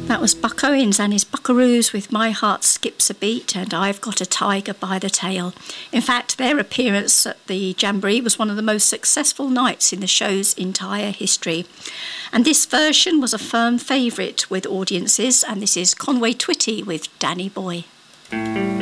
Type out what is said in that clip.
That was Buck Owens and his Buckaroos with My Heart Skips a Beat and I've Got a Tiger by the Tail. In fact, their appearance at the Jamboree was one of the most successful nights in the show's entire history. And this version was a firm favourite with audiences, and this is Conway Twitty with Danny Boy.